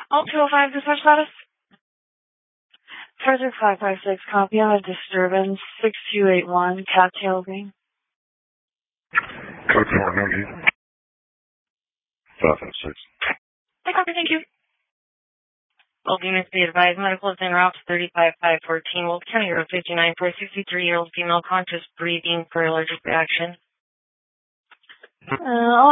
All 205 dispatch status. Further 556, copy on a disturbance, 6281, Cattail Green. Code 4, no heat. 556. Hey, copy, thank you. All units be advised, medical is en route to 35514, Wolf County Road 59 for a 63-year-old female conscious breathing for allergic reaction.